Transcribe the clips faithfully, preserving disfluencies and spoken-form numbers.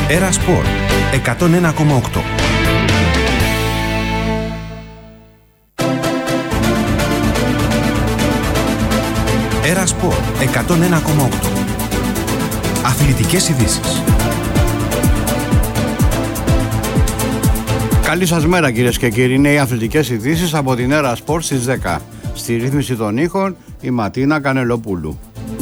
Έρα Σπορ εκατόν ένα κόμμα οκτώ. Έρα Σπορ εκατόν ένα κόμμα οκτώ. Αθλητικές ειδήσεις. Καλή σας μέρα κυρίες και κύριοι. Είναι οι αθλητικές ειδήσεις από την Έρα Σπορ στις δέκα. Στη ρύθμιση των ήχων η Ματίνα Κανελοπούλου.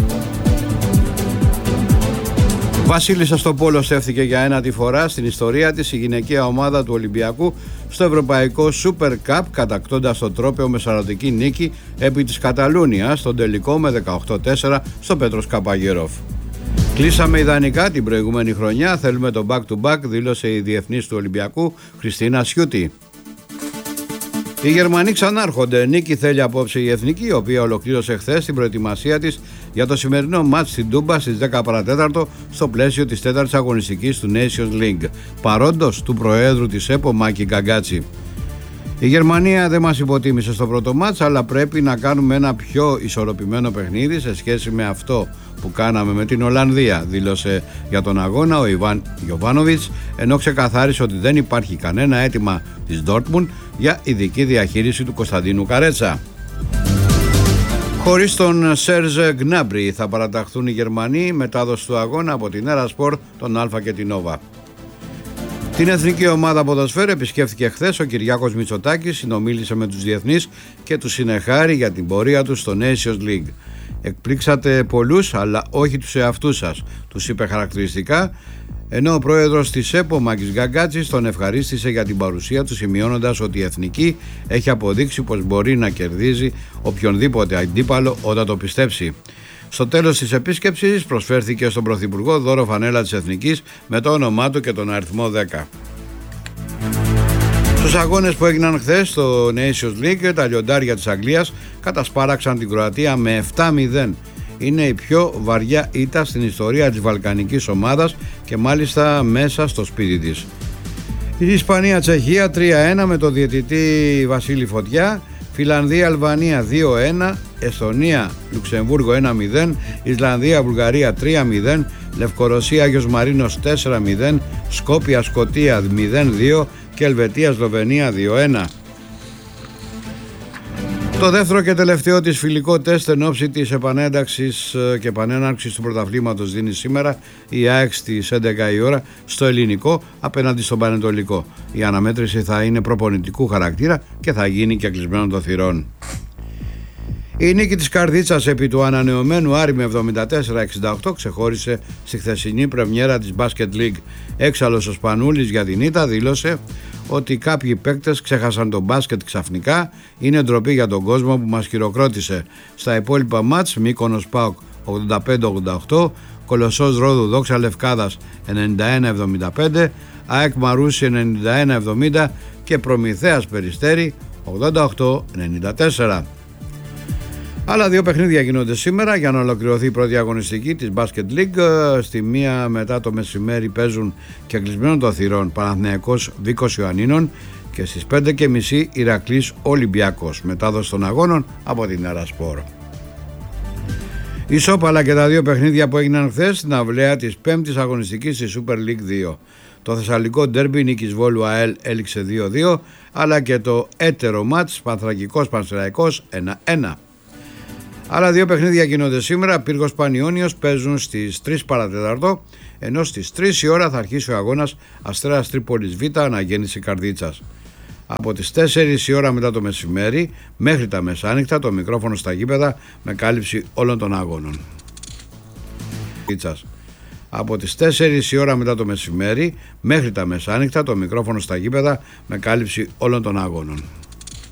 Βασίλισσα στο πόλο στέφθηκε για ένατη φορά στην ιστορία της η γυναικεία ομάδα του Ολυμπιακού στο Ευρωπαϊκό Super Cup, κατακτώντας το τρόπαιο με σαρωτική νίκη επί της Καταλούνιας στον τελικό με δεκαοκτώ τέσσερα στο Πέτρος Καπαγερόφ. Κλείσαμε ιδανικά την προηγούμενη χρονιά, θέλουμε το back to back, δήλωσε η διεθνής του Ολυμπιακού Χριστίνα Σιούτη. Οι Γερμανοί ξανάρχονται. Νίκη θέλει απόψε η Εθνική, η οποία ολοκλήρωσε χθες την προετοιμασία της για το σημερινό μάτς στην Τούμπα στις δέκα παρά τέταρτο στο πλαίσιο της τέταρτης αγωνιστικής του Nations League, παρόντος του Προέδρου της ΕΠΟ Μάκη Γκαγκάτση. Η Γερμανία δεν μας υποτίμησε στο πρώτο μάτς, αλλά πρέπει να κάνουμε ένα πιο ισορροπημένο παιχνίδι σε σχέση με αυτό που κάναμε με την Ολλανδία, δήλωσε για τον αγώνα ο Ιβάν Γιοβάνοβιτς, ενώ ξεκαθάρισε ότι δεν υπάρχει κανένα αίτημα της Ντόρτμουντ για ειδική διαχείριση του Κωνσταντίνου Καρέτσα. Χωρίς τον Σέρζ Γκνάμπρι θα παραταχθούν οι Γερμανοί, μετάδοση του αγώνα από την Έρα Σπορ, τον Α και την Νόβα. Την εθνική ομάδα ποδοσφαίρου επισκέφθηκε χθες ο Κυριάκος Μητσοτάκης, συνομίλησε με τους διεθνείς και τους συνεχάρη για την πορεία τους στο Nations League. Εκπλήξατε πολλούς, αλλά όχι τους εαυτούς σας, τους είπε χαρακτηριστικά, ενώ ο πρόεδρος της ΕΠΟ Μάκης Γκαγκάτσης τον ευχαρίστησε για την παρουσία του, σημειώνοντας ότι η εθνική έχει αποδείξει πως μπορεί να κερδίζει οποιονδήποτε αντίπαλο όταν το πιστέψει. Στο τέλος της επίσκεψης προσφέρθηκε στον Πρωθυπουργό δώρο φανέλα της Εθνικής με το όνομά του και τον αριθμό δέκα. Στους αγώνες που έγιναν χθες στο Nations League, τα λιοντάρια της Αγγλίας κατασπάραξαν την Κροατία με επτά μηδέν. Είναι η πιο βαριά ήττα στην ιστορία της βαλκανικής ομάδας και μάλιστα μέσα στο σπίτι της. Η Ισπανία-Τσεχία τρία ένα με το διαιτητή Βασίλη Φωτιά. Φιλανδία-Αλβανία δύο ένα, Εστονία-Λουξεμβούργο ένα μηδέν, Ισλανδία-Βουλγαρία τρία μηδέν, Λευκορωσία-Άγιος Μαρίνος τέσσερα μηδέν, Σκόπια-Σκωτία μηδέν δύο και Ελβετία-Σλοβενία δύο ένα. Το δεύτερο και τελευταίο της φιλικό τεστ εν ώψη της επανένταξης και επανέναρξης του πρωταθλήματος δίνει σήμερα η ΑΕΚ στις έντεκα η ώρα στο Ελληνικό απέναντι στον Πανετολικό. Η αναμέτρηση θα είναι προπονητικού χαρακτήρα και θα γίνει και κλεισμένων των θυρών. Η νίκη της Καρδίτσας επί του ανανεωμένου Άρη με εβδομήντα τέσσερα εξήντα οκτώ ξεχώρισε στη χθεσινή πρεμιέρα της Basket League. Έξαλλος ο Σπανούλης για την ήττα δήλωσε ότι κάποιοι παίκτες ξέχασαν τον μπάσκετ ξαφνικά, είναι ντροπή για τον κόσμο που μας χειροκρότησε. Στα υπόλοιπα μάτς, Μύκονος ΠΑΟΚ ογδόντα πέντε ογδόντα οκτώ, Κολοσσός Ρόδου Δόξα Λευκάδας ενενήντα ένα εβδομήντα πέντε, ΑΕΚ Μαρούσι ενενήντα ένα εβδομήντα και Προμηθέας Περιστέρι ογδόντα οκτώ ενενήντα τέσσερα. Άλλα δύο παιχνίδια γίνονται σήμερα για να ολοκληρωθεί η πρώτη αγωνιστική της Basket League. Στη μία μετά το μεσημέρι παίζουν και κλεισμένων των θυρών Παναθηναϊκός Βίκος Ιωαννίνων και στις πέντε και μισή Ηρακλής Ολυμπιακός. Μετάδοση των αγώνων από την Έρα Σπορ. Ισόπαλα και τα δύο παιχνίδια που έγιναν χθες στην αυλαία της πέμπτης αγωνιστικής στη Super League δύο. Το Θεσσαλικό ντέρμπι νίκης Βόλου ΑΕΛ έληξε δύο δύο, αλλά και το έτερο μάτς Πανθρακικός Πανσεραϊκός ένα ένα. Άλλα δύο παιχνίδια γίνονται σήμερα. Πύργος Πανιώνιος παίζουν στις τρεις παρά τέταρτο, ενώ στις τρεις η ώρα θα αρχίσει ο αγώνας Αστέρας Τρίπολης Β Αναγέννηση Καρδίτσας. Από τις τέσσερις η ώρα μετά το μεσημέρι μέχρι τα μεσάνυχτα το μικρόφωνο στα γήπεδα με κάλυψη όλων των αγώνων. Από τις τέσσερις η ώρα μετά το μεσημέρι μέχρι τα μεσάνυχτα το μικρόφωνο στα γήπεδα με κάλυψη όλων των αγώνων.